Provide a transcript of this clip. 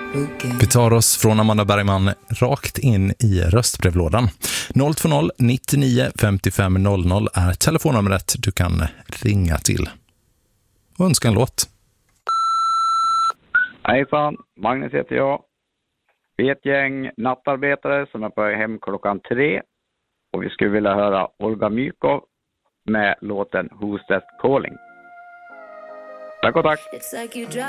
Vi tar oss från Amanda Bergman rakt in i röstbrevlådan. 020 99 55 00 är telefonnumret du kan ringa till och önska en låt. Hejsan, Magnus heter jag. Vi är ett gäng nattarbetare som är på hem 3:00 och vi skulle vilja höra Olga Mykov med låten Who's That Calling. Tack och tack!